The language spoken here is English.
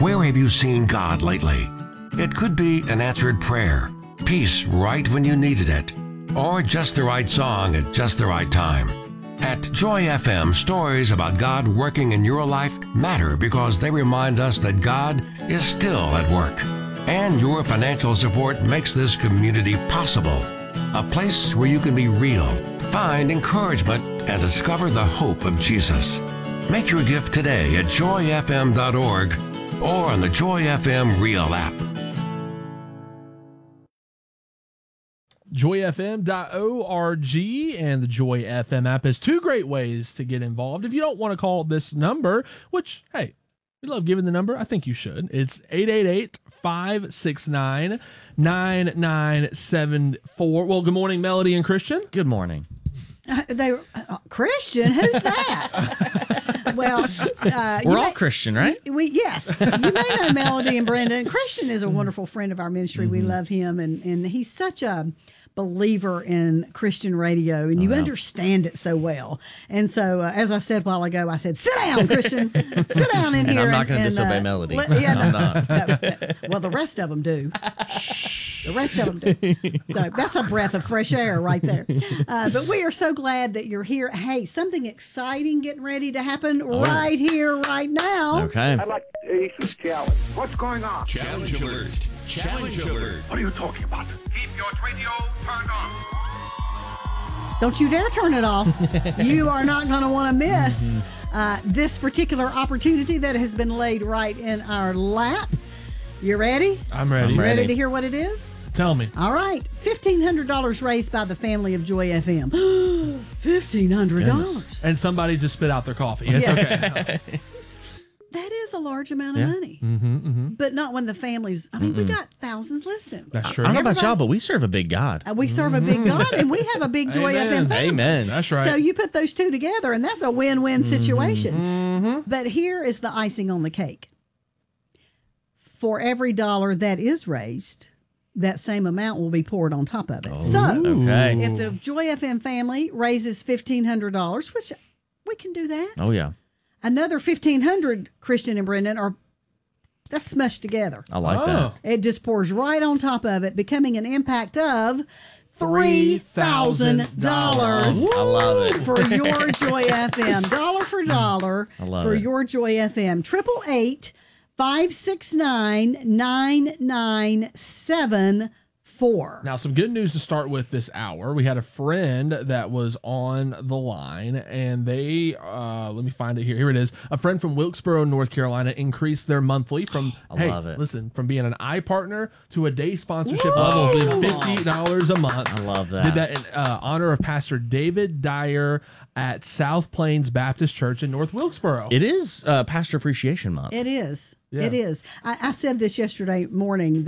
Where have you seen God lately? It could be an answered prayer, peace right when you needed it, or just the right song at just the right time. At Joy FM, stories about God working in your life matter because they remind us that God is still at work. And your financial support makes this community possible. A place where you can be real, find encouragement, and discover the hope of Jesus. Make your gift today at joyfm.org or on the Joy FM Real app. joyfm.org and the Joy FM app is two great ways to get involved. If you don't want to call this number, which, hey, we love giving the number, I think you should. It's 888-569-9974. Well, good morning, Melody and Christian. Good morning. Christian? Who's that? Well, we're all Christian, right? Yes. You may know Melody and Brenda. Christian is a wonderful friend of our ministry. We love him, and he's such a believer in Christian radio, and you understand it so well. And so, as I said a while ago, I said, sit down, Christian. Sit down in and here. I'm not going to disobey Melody. I'm not. Well, the rest of them do. The rest of them do. So that's a breath of fresh air right there. But we are so glad that you're here. Hey, something exciting getting ready to happen right here, right now. Okay. I'd like to ace this challenge. What's going on? Challenge alert. Challenge alert. What are you talking about? Keep your radio turned on. Don't you dare turn it off. You are not going to want to miss this particular opportunity that has been laid right in our lap. You ready? I'm ready. I'm ready. Ready to hear what it is? Tell me. All right. $1,500 raised by the family of Joy FM. $1,500. And somebody just spit out their coffee. It's okay. That is a large amount of money. But not when the families, I mean, we got thousands listening. That's true. I don't know about y'all, but we serve a big God. We serve a big God, and we have a big Joy Amen. FM family. Amen. That's right. So you put those two together, and that's a win-win situation. But here is the icing on the cake. For every dollar that is raised, that same amount will be poured on top of it. So Okay. if the Joy FM family raises $1,500, which we can do that, Oh, yeah. another $1,500, Christian and Brendan, that's smushed together. I like that. It just pours right on top of it, becoming an impact of $3,000 I love it. for your Joy FM. Dollar for dollar I love for it. your Joy FM. 888-569-9974. Now, some good news to start with this hour. We had a friend that was on the line, and they, let me find it here. Here it is. A friend from Wilkesboro, North Carolina, increased their monthly from, love it. listen, from being an iPartner to a day sponsorship level of $50 a month. I love that. Did that in honor of Pastor David Dyer at South Plains Baptist Church in North Wilkesboro. It is Pastor Appreciation Month. It is. Yeah. It is. I said this yesterday morning.